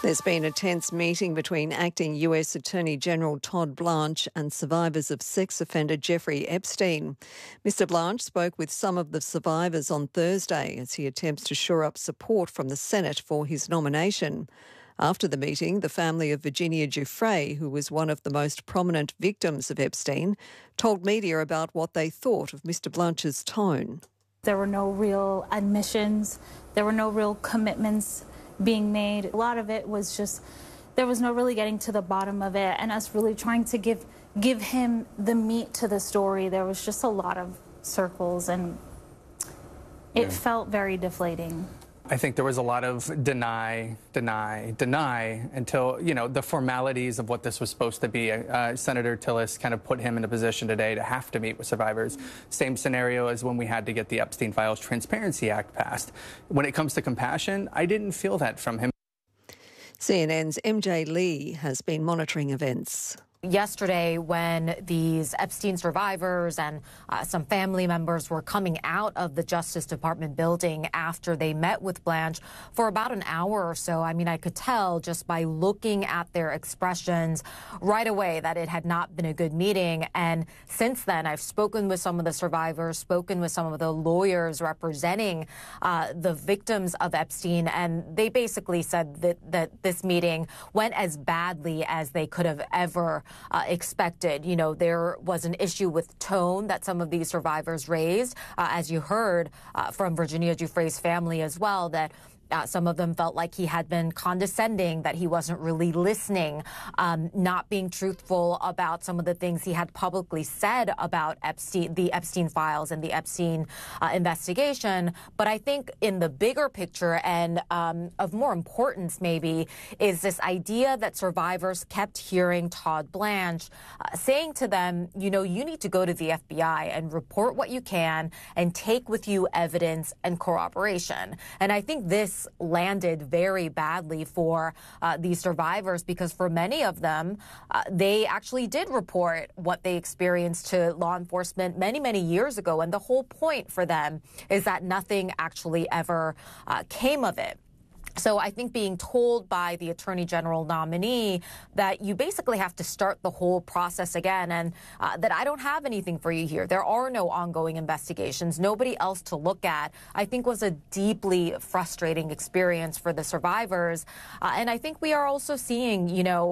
There's been a tense meeting between acting US Attorney General Todd Blanche and survivors of sex offender Jeffrey Epstein. Mr. Blanche spoke with some of the survivors on Thursday as he attempts to shore up support from the Senate for his nomination. After the meeting, the family of Virginia Giuffre, who was one of the most prominent victims of Epstein, told media about what they thought of Mr. Blanche's tone. There were no real admissions. There were no real commitments being made. A lot of it was just, there was no really getting to the bottom of it and us really trying to give him the meat to the story. There was just a lot of circles and it felt very deflating. I think there was a lot of deny until, the formalities of what this was supposed to be. Senator Tillis kind of put him in a position today to have to meet with survivors. Same scenario as when we had to get the Epstein Files Transparency Act passed. When it comes to compassion, I didn't feel that from him. CNN's MJ Lee has been monitoring events. Yesterday, when these Epstein survivors and some family members were coming out of the Justice Department building after they met with Blanche for about an hour or so, I could tell just by looking at their expressions right away that it had not been a good meeting. And since then, I've spoken with some of the survivors, spoken with some of the lawyers representing the victims of Epstein, and they basically said that this meeting went as badly as they could have ever expected. There was an issue with tone that some of these survivors raised, as you heard from Virginia Giuffre's family as well, that some of them felt like he had been condescending, that he wasn't really listening, not being truthful about some of the things he had publicly said about the Epstein files and the Epstein investigation. But I think in the bigger picture and of more importance maybe is this idea that survivors kept hearing Todd Blanche saying to them, you need to go to the FBI and report what you can and take with you evidence and corroboration. And I think this landed very badly for these survivors because for many of them, they actually did report what they experienced to law enforcement many, many years ago. And the whole point for them is that nothing actually ever came of it. So I think being told by the Attorney General nominee that you basically have to start the whole process again and that I don't have anything for you here. There are no ongoing investigations, nobody else to look at, I think was a deeply frustrating experience for the survivors. And I think we are also seeing,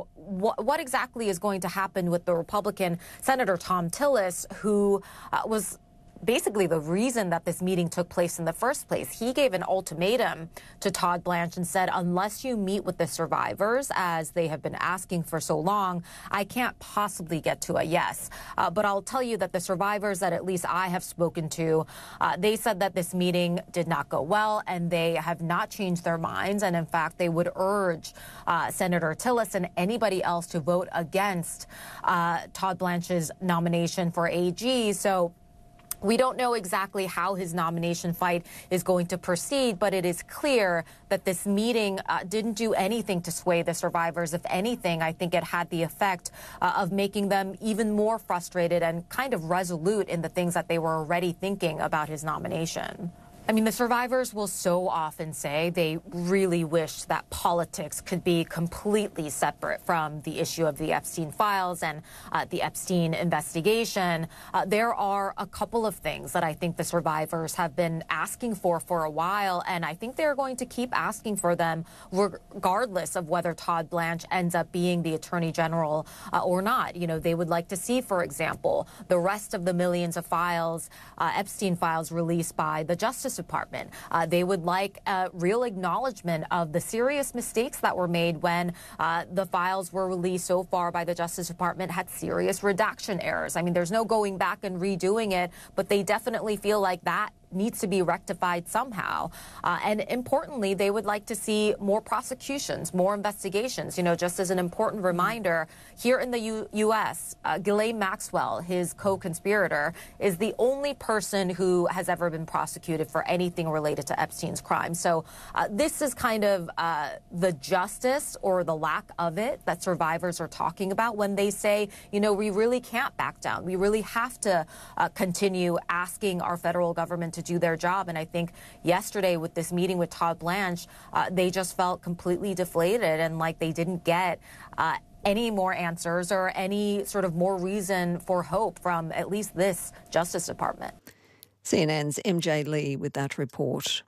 what exactly is going to happen with the Republican Senator Thom Tillis, who was basically the reason that this meeting took place in the first place. He gave an ultimatum to Todd Blanche and said, unless you meet with the survivors, as they have been asking for so long, I can't possibly get to a yes. But I'll tell you that the survivors that at least I have spoken to, they said that this meeting did not go well and they have not changed their minds. And in fact, they would urge Senator Tillis and anybody else to vote against Todd Blanche's nomination for AG. So we don't know exactly how his nomination fight is going to proceed, but it is clear that this meeting didn't do anything to sway the survivors. If anything, I think it had the effect of making them even more frustrated and kind of resolute in the things that they were already thinking about his nomination. The survivors will so often say they really wish that politics could be completely separate from the issue of the Epstein files and the Epstein investigation. There are a couple of things that I think the survivors have been asking for a while, and I think they're going to keep asking for them regardless of whether Todd Blanche ends up being the Attorney General or not. They would like to see, for example, the rest of the millions of files, Epstein files released by the Justice Department. They would like a real acknowledgement of the serious mistakes that were made when the files were released so far by the Justice Department had serious redaction errors. There's no going back and redoing it, but they definitely feel like that needs to be rectified somehow. And importantly, they would like to see more prosecutions, more investigations. Just as an important reminder, here in the U.S., Ghislaine Maxwell, his co-conspirator, is the only person who has ever been prosecuted for anything related to Epstein's crime. So this is kind of the justice or the lack of it that survivors are talking about when they say, we really can't back down. We really have to continue asking our federal government to to do their job. And I think yesterday with this meeting with Todd Blanche, they just felt completely deflated and like they didn't get any more answers or any sort of more reason for hope from at least this Justice Department. CNN's MJ Lee with that report.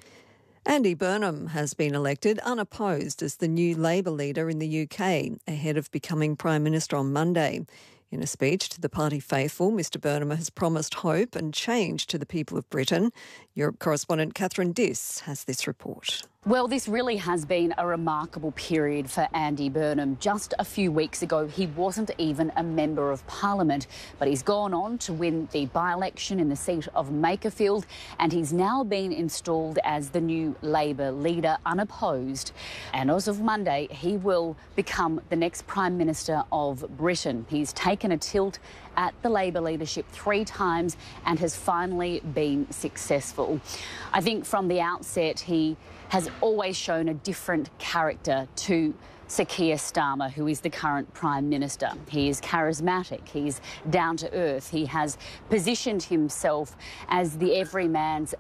Andy Burnham has been elected unopposed as the new Labor leader in the UK, ahead of becoming Prime Minister on Monday. In a speech to the party faithful, Mr Burnham has promised hope and change to the people of Britain. Europe correspondent Catherine Diss has this report. Well, this really has been a remarkable period for Andy Burnham. Just a few weeks ago, he wasn't even a Member of Parliament, but he's gone on to win the by-election in the seat of Makerfield, and he's now been installed as the new Labor leader, unopposed. And as of Monday, he will become the next Prime Minister of Britain. He's taken a tilt at the Labor leadership 3 times and has finally been successful. I think from the outset he has always shown a different character to Sir Keir Starmer, who is the current Prime Minister. He is charismatic, he's down to earth, he has positioned himself as the everyman's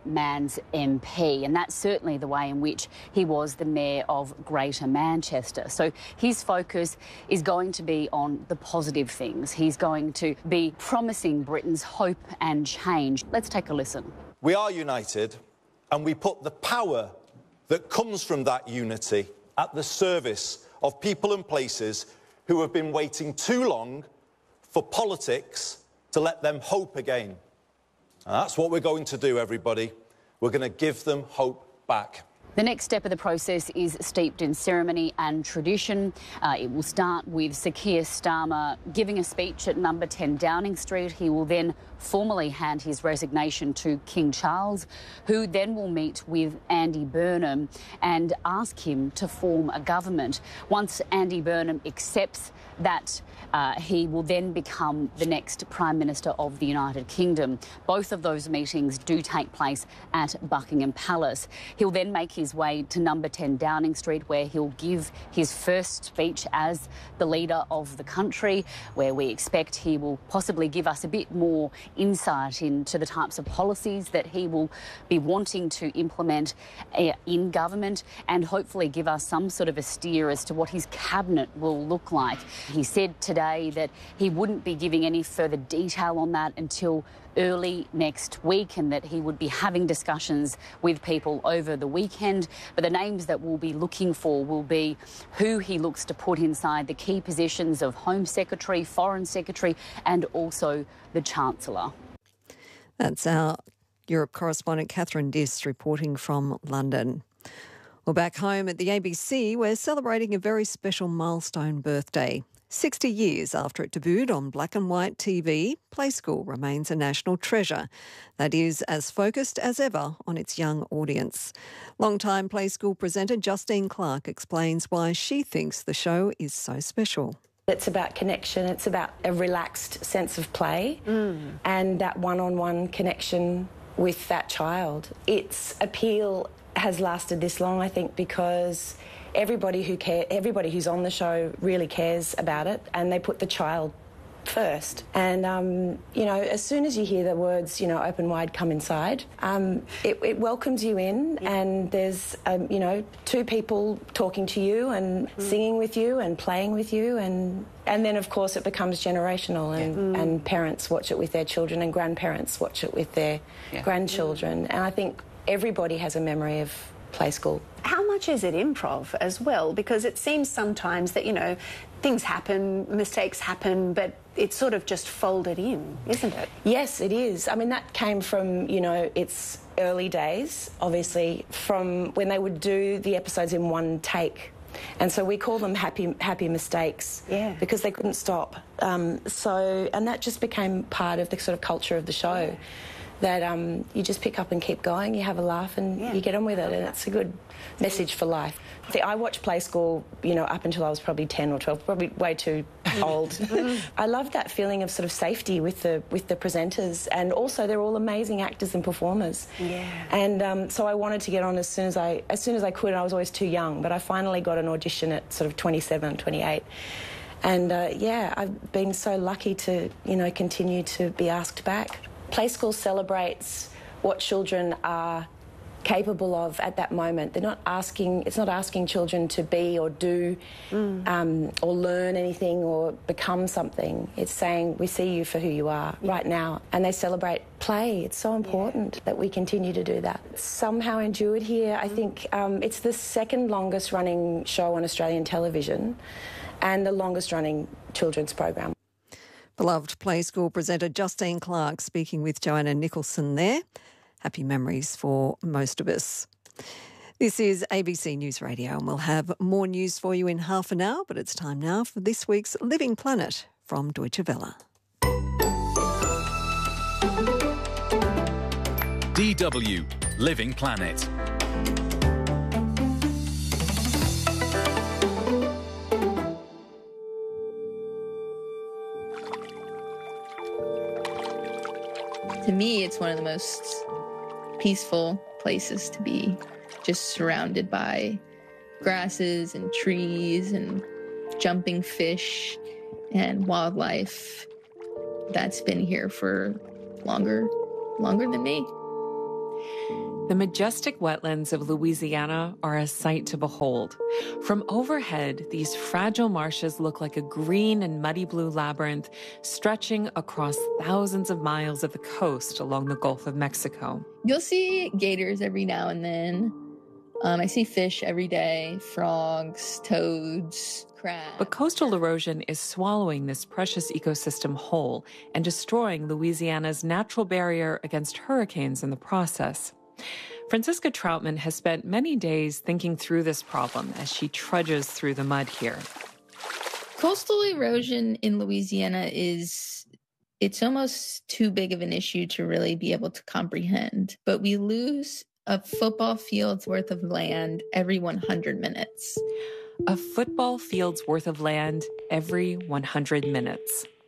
MP, and that's certainly the way in which he was the Mayor of Greater Manchester. So his focus is going to be on the positive things. He's going to be promising Britons hope and change. Let's take a listen. We are united, and we put the power that comes from that unity at the service of people and places who have been waiting too long for politics to let them hope again. And that's what we're going to do, everybody. We're going to give them hope back. The next step of the process is steeped in ceremony and tradition. It will start with Sir Keir Starmer giving a speech at number 10 Downing Street. He will then formally hand his resignation to King Charles, who then will meet with Andy Burnham and ask him to form a government. Once Andy Burnham accepts that, he will then become the next Prime Minister of the United Kingdom. Both of those meetings do take place at Buckingham Palace. He'll then make his way to number 10 Downing Street, where he'll give his first speech as the leader of the country, where we expect he will possibly give us a bit more insight into the types of policies that he will be wanting to implement in government, and hopefully give us some sort of a steer as to what his cabinet will look like. He said today that he wouldn't be giving any further detail on that until early next week, and that he would be having discussions with people over the weekend. But the names that we'll be looking for will be who he looks to put inside the key positions of Home Secretary, Foreign Secretary, and also the Chancellor. That's our Europe correspondent Catherine Diss reporting from London. Well, back home at the ABC, we're celebrating a very special milestone birthday. 60 years after it debuted on black and white TV, Play School remains a national treasure that is as focused as ever on its young audience. Longtime Play School presenter Justine Clark explains why she thinks the show is so special. It's about connection, it's about a relaxed sense of play and that one-on-one connection with that child. Its appeal has lasted this long, I think, because everybody who's on the show really cares about it, and they put the child first. And, you know, as soon as you hear the words, you know, open wide, come inside, it welcomes you in, and there's, you know, 2 people talking to you and singing with you and playing with you, and then, of course, it becomes generational, and parents watch it with their children and grandparents watch it with their grandchildren. And I think everybody has a memory of Play School. How much is it improv as well? Because it seems sometimes that, you know, things happen, mistakes happen, but it's sort of just folded in, isn't it? Yes, it is. I mean, that came from, you know, its early days, obviously, from when they would do the episodes in one take. And so we call them happy mistakes, because they couldn't stop. And that just became part of the sort of culture of the show. That you just pick up and keep going, you have a laugh and you get on with it, and it's a good message for life. I watched Play School, you know, up until I was probably 10 or 12, probably way too old. I love that feeling of sort of safety with the presenters, and also they're all amazing actors and performers. And so I wanted to get on as soon as I could, and I was always too young, but I finally got an audition at sort of 27, 28. And I've been so lucky to, you know, continue to be asked back. Play School celebrates what children are capable of at that moment. It's not asking children to be or do or learn anything or become something. It's saying, we see you for who you are right now. And they celebrate play. It's so important that we continue to do that. It's somehow endured here. I think it's the second longest running show on Australian television and the longest running children's program. Beloved Play School presenter Justine Clark speaking with Joanna Nicholson there. Happy memories for most of us. This is ABC News Radio, and we'll have more news for you in half an hour, but it's time now for this week's Living Planet from Deutsche Welle. DW Living Planet. To me, it's one of the most peaceful places to be, just surrounded by grasses and trees and jumping fish and wildlife that's been here for longer than me. The majestic wetlands of Louisiana are a sight to behold. From overhead, these fragile marshes look like a green and muddy blue labyrinth stretching across thousands of miles of the coast along the Gulf of Mexico. You'll see gators every now and then. I see fish every day, frogs, toads, crabs. But coastal erosion is swallowing this precious ecosystem whole and destroying Louisiana's natural barrier against hurricanes in the process. Francisca Troutman has spent many days thinking through this problem as she trudges through the mud here. Coastal erosion in Louisiana it's almost too big of an issue to really be able to comprehend. But we lose a football field's worth of land every 100 minutes. A football field's worth of land every 100 minutes.